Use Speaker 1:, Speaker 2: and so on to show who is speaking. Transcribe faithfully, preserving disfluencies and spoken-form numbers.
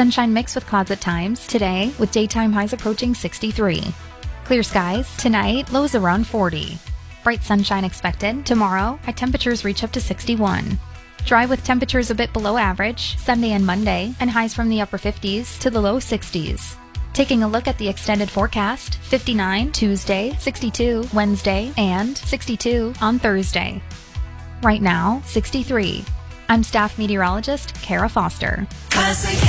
Speaker 1: Sunshine mixed with clouds at times today, with daytime highs approaching sixty-three. Clear skies tonight, lows around forty. Bright sunshine expected tomorrow, high temperatures reach up to sixty-one. Dry with temperatures a bit below average Sunday and Monday, and highs from the upper fifties to the low sixties. Taking a look at the extended forecast, fifty-nine Tuesday, sixty-two Wednesday, and sixty-two on Thursday. Right now, sixty-three. I'm staff meteorologist Kara Foster.